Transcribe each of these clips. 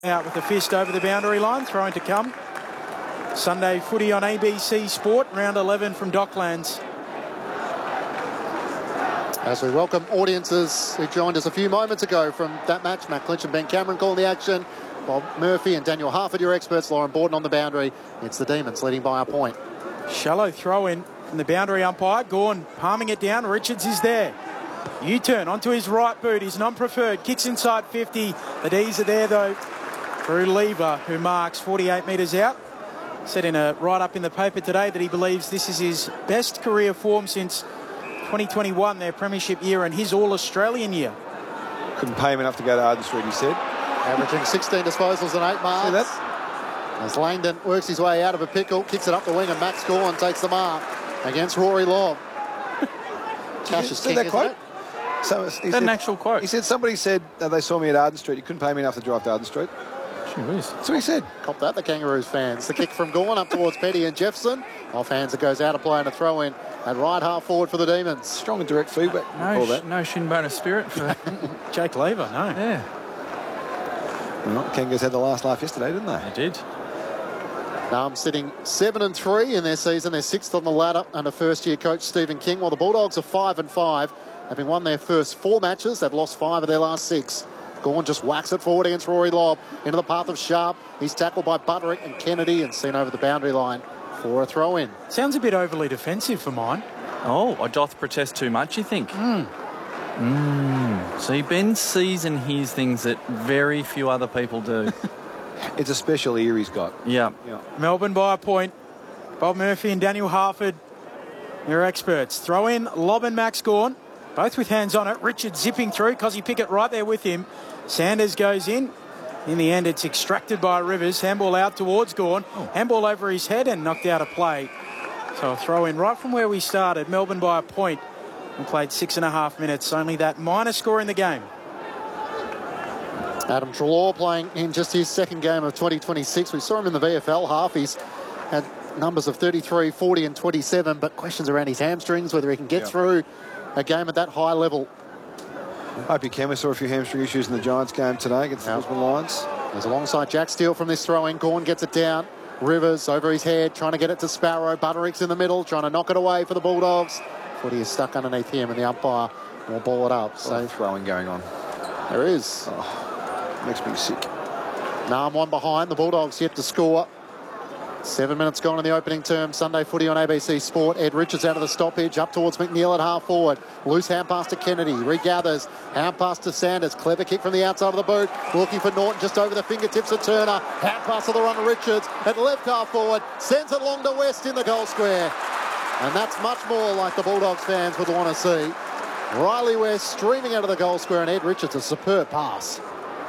Out with a fist over the boundary line, throwing to come. Sunday footy on ABC Sport, round 11 from Docklands. As we welcome audiences who joined us a few moments ago from that match, Matt Clinch and Ben Cameron calling the action. Bob Murphy and Daniel Harford, your experts. Lauren Borden on the boundary. It's the Demons leading by a point. Shallow throw in from the boundary umpire. Gawn palming it down. Richards is there. U-turn onto his right boot. His non-preferred. Kicks inside 50. The D's are there though. Drew Lever, who marks 48 metres out. Said in a write-up in the paper today that he believes this is his best career form since 2021, their premiership year, and his All-Australian year. Couldn't pay him enough to go to Arden Street, he said. Averaging 16 disposals and 8 marks. See that? As Langdon works his way out of a pickle, kicks it up the wing, and Max Gawn takes the mark against Rory Lobb. Cash is king, isn't it? So Is that an actual quote? He said, somebody said they saw me at Arden Street. He couldn't pay me enough to drive to Arden Street. Gee whiz. That's what he said. Cop that, the Kangaroos fans. The kick from Gawn up towards Petty and Jefferson. Off hands, it goes out of play and a throw in at right half forward for the Demons. Strong and direct feedback. No shin bone of spirit for Jake Lever, no. Yeah. Well, the Kangaroos had the last laugh yesterday, didn't they? They did. Now sitting 7-3 in their season. They're 6th on the ladder under first-year coach Stephen King, while the Bulldogs are 5-5. Having won their first 4 matches, they've lost 5 of their last 6. Gawn just whacks it forward against Rory Lobb into the path of Sharp. He's tackled by Butterick and Kennedy and seen over the boundary line for a throw-in. Sounds a bit overly defensive for mine. Oh, I doth protest too much, you think? See, Ben sees and hears things that very few other people do. It's a special ear he's got. Yeah. Melbourne by a point. Bob Murphy and Daniel Harford, your experts. Throw in Lobb and Max Gawn, both with hands on it. Richard zipping through, Cozzy Pickett right there with him. Sanders goes in. In the end, it's extracted by Rivers. Handball out towards Gawn. Handball over his head and knocked out of play. So a throw in right from where we started. Melbourne by a point and played 6.5 minutes. Only that minor score in the game. Adam Treloar playing in just his second game of 2026. We saw him in the VFL half. He's had numbers of 33, 40 and 27, but questions around his hamstrings, whether he can get through a game at that high level. Hope he can. We saw a few hamstring issues in the Giants game today against the Brisbane Lions. There's alongside Jack Steele from this throw-in. Gawn gets it down. Rivers over his head, trying to get it to Sparrow. Butterick's in the middle, trying to knock it away for the Bulldogs. Footy is stuck underneath him, and the umpire will ball it up. So throwing going on. There is. Makes me sick. Narm one behind. The Bulldogs yet to score. 7 minutes gone in the opening term. Sunday footy on ABC Sport. Ed Richards out of the stoppage, up towards McNeil at half forward. Loose hand pass to Kennedy. Regathers. Hand pass to Sanders. Clever kick from the outside of the boot. Looking for Norton just over the fingertips of Turner. Hand pass to the run of Richards. At left half forward. Sends it along to West in the goal square. And that's much more like the Bulldogs fans would want to see. Riley West streaming out of the goal square, and Ed Richards a superb pass.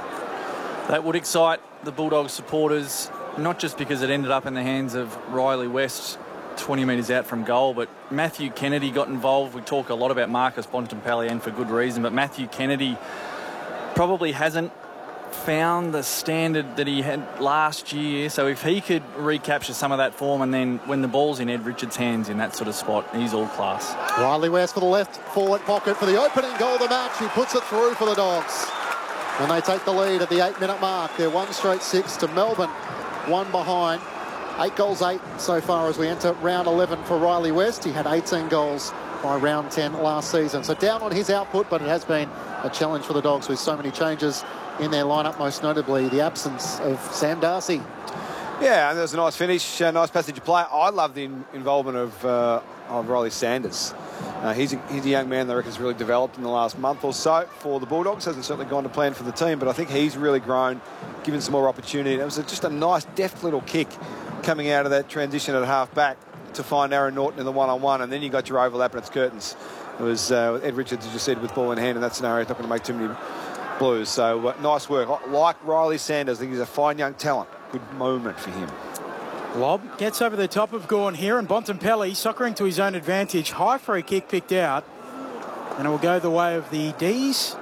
That would excite the Bulldogs supporters, not just because it ended up in the hands of Riley West 20 metres out from goal, but Matthew Kennedy got involved. We talk a lot about Marcus Bontempelli, and for good reason, but Matthew Kennedy probably hasn't found the standard that he had last year. So if he could recapture some of that form, and then when the ball's in Ed Richards' hands in that sort of spot, he's all class. Riley West for the left forward pocket for the opening goal of the match. He puts it through for the Dogs. And they take the lead at the 8-minute mark. They're 1 straight 6 to Melbourne, 1 behind. 8 goals, 8 so far as we enter round 11 for Riley West. He had 18 goals by round 10 last season. So down on his output, but it has been a challenge for the Dogs with so many changes in their lineup, most notably the absence of Sam Darcy. Yeah, and there's a nice finish, nice passage of play. I love the involvement of Riley Sanders. He's a young man that I reckon has really developed in the last month or so for the Bulldogs. Hasn't certainly gone to plan for the team, but I think he's really grown, given some more opportunity. It was just a nice, deft little kick coming out of that transition at half-back to find Aaron Norton in the one-on-one, and then you got your overlap and it's curtains. It was Ed Richards, as you said, with ball in hand in that scenario. It's not going to make too many blues. So nice work. I like Riley Sanders. I think he's a fine young talent. Good moment for him. Lobb gets over the top of Gawn here, and Bontempelli soccering to his own advantage. High free kick picked out, and it will go the way of the D's.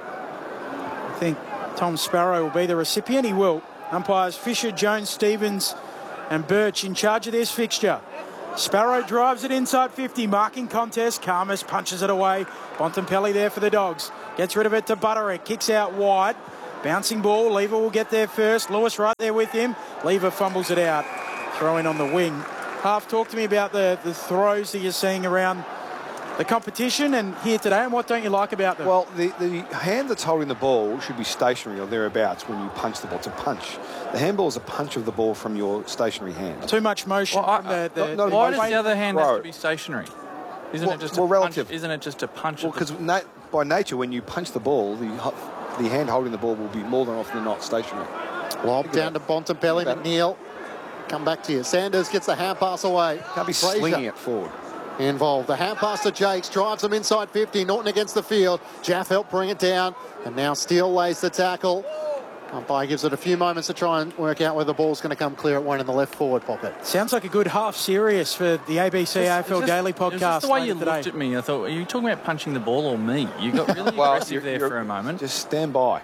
I think Tom Sparrow will be the recipient. He will. Umpires Fisher, Jones, Stevens and Birch in charge of this fixture. Sparrow drives it inside 50, marking contest. Karmas punches it away. Bontempelli there for the Dogs. Gets rid of it to Butterick. Kicks out wide. Bouncing ball. Lever will get there first. Lewis right there with him. Lever fumbles it out. Throw in on the wing. Half, talk to me about the throws that you're seeing around the competition and here today, and what don't you like about them? Well, the hand that's holding the ball should be stationary or thereabouts when you punch the ball. It's a punch. The handball is a punch of the ball from your stationary hand. Too much motion from the why does the other hand have to be stationary? Isn't it just relative? Isn't it just a punch? Well, because by nature, when you punch the ball, the hand holding the ball will be more than often than not stationary. Lob down to Bontempelli. McNeil. Come back to you. Sanders gets the hand pass away. Can't be Fraser slinging it forward. Involved. The hand pass to Jakes. Drives him inside 50. Norton against the field. Jaff helped bring it down. And now Steele lays the tackle. Umpire gives it a few moments to try and work out where the ball's going to come clear at one in the left forward pocket. Sounds like a good half serious for the ABC AFL Daily podcast. Just the way you looked at me, I thought, are you talking about punching the ball or me? You got really aggressive there for a moment. Just stand by.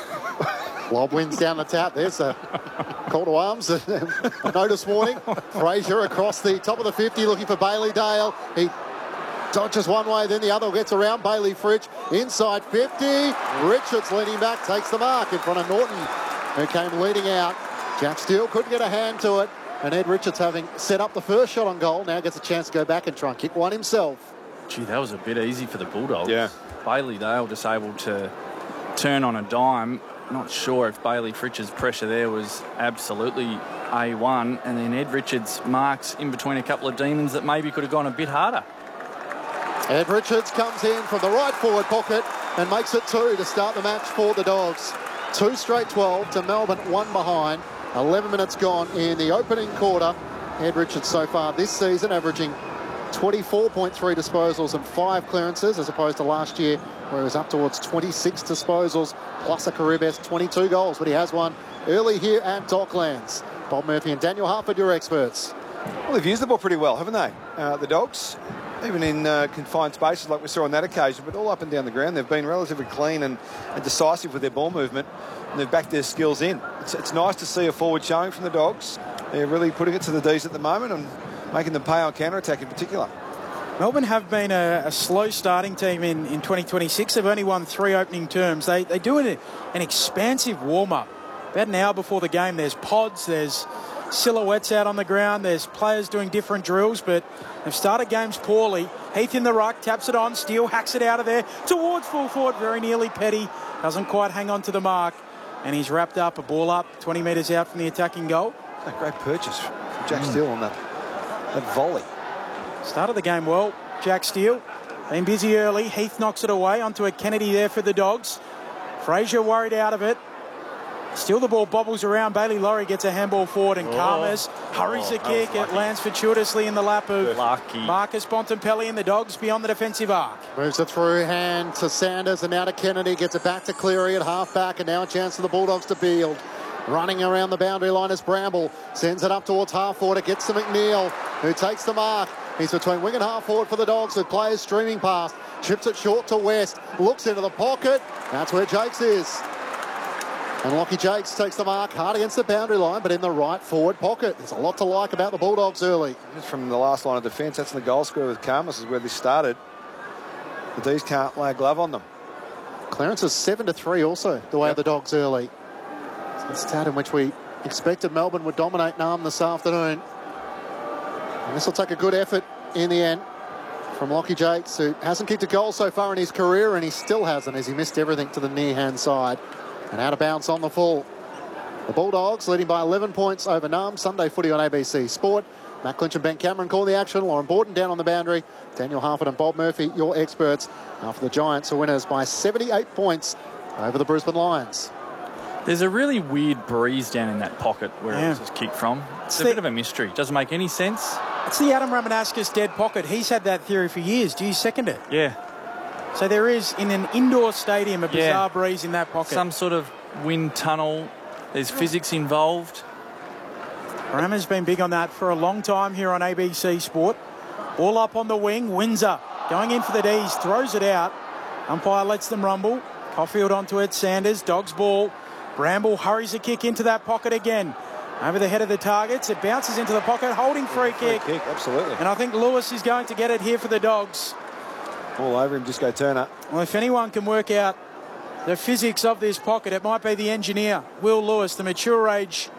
Lob wins down the tap. There's a call to arms. A notice warning. Fraser across the top of the 50 looking for Bailey Dale. He dodges one way, then the other gets around Bailey Fritsch. Inside 50. Richards leaning back, takes the mark in front of Norton, who came leading out. Jack Steele couldn't get a hand to it. And Ed Richards, having set up the first shot on goal, now gets a chance to go back and try and kick one himself. Gee, that was a bit easy for the Bulldogs. Yeah. Bailey Dale just able to turn on a dime. Not sure if Bailey Fritsch's pressure there was absolutely A1. And then Ed Richards marks in between a couple of demons that maybe could have gone a bit harder. Ed Richards comes in from the right forward pocket and makes it 2 to start the match for the Dogs. 2 straight 12 to Melbourne, 1 behind. 11 minutes gone in the opening quarter. Ed Richards so far this season averaging 24.3 disposals and 5 clearances, as opposed to last year where he was up towards 26 disposals plus a career best 22 goals. But he has one early here at Docklands. Bob Murphy and Daniel Harford, your experts. Well, they've used the ball pretty well, haven't they? The Dogs, even in confined spaces like we saw on that occasion, but all up and down the ground, they've been relatively clean and decisive with their ball movement, and they've backed their skills in. It's nice to see a forward showing from the Dogs. They're really putting it to the D's at the moment and making them pay on counter-attack in particular. Melbourne have been a slow starting team in 2026. They've only won 3 opening terms. They do an expansive warm-up. About an hour before the game, there's pods, there's silhouettes out on the ground, there's players doing different drills, but they've started games poorly. Heath in the ruck, taps it on, Steele hacks it out of there towards full forward, very nearly Petty. Doesn't quite hang on to the mark, and he's wrapped up, a ball up, 20 metres out from the attacking goal. A great purchase from Jack Steele on that volley. Started the game well, Jack Steele. Been busy early. Heath knocks it away onto a Kennedy there for the Dogs. Fraser worried out of it. Still the ball bobbles around. Bailey Laurie gets a handball forward and Karmas hurries the kick. It lands fortuitously in the lap of Marcus Bontempelli and the Dogs beyond the defensive arc. Moves it through hand to Sanders and now to Kennedy. Gets it back to Cleary at half-back, and now a chance for the Bulldogs to build. Running around the boundary line is Bramble. Sends it up towards half-forward. It gets to McNeil, who takes the mark. He's between wing and half-forward for the Dogs with players streaming past. Chips it short to West. Looks into the pocket. That's where Jakes is. And Lockie Jakes takes the mark hard against the boundary line, but in the right forward pocket. There's a lot to like about the Bulldogs early. Just from the last line of defence, that's in the goal square with Karmas is where they started. The D's can't lay a glove on them. Clearance is 7-3 also, the way of the Dogs early. It's a stat in which we expected Melbourne would dominate Narm this afternoon. And this will take a good effort in the end from Lockie Jakes, who hasn't kicked a goal so far in his career, and he still hasn't, as he missed everything to the near-hand side. And out of bounds on the full. The Bulldogs leading by 11 points over Narm. Sunday footy on ABC Sport. Matt Clinch and Ben Cameron call the action. Lauren Borden down on the boundary. Daniel Harford and Bob Murphy, your experts. After the Giants are winners by 78 points over the Brisbane Lions. There's a really weird breeze down in that pocket where it was kicked from. It's a bit of a mystery. Doesn't make any sense. It's the Adam Ramanauskas dead pocket. He's had that theory for years. Do you second it? Yeah. So there is, in an indoor stadium, a bizarre breeze in that pocket. Some sort of wind tunnel. There's physics involved. Ram has been big on that for a long time here on ABC Sport. Ball up on the wing. Windsor going in for the D's. Throws it out. Umpire lets them rumble. Caulfield onto it. Sanders. Dogs ball. Bramble hurries a kick into that pocket again. Over the head of the targets. It bounces into the pocket. Holding free kick. Absolutely. And I think Lewis is going to get it here for the Dogs. All over him, Disco Turner. Well, if anyone can work out the physics of this pocket. It might be the engineer, Will Lewis, the mature age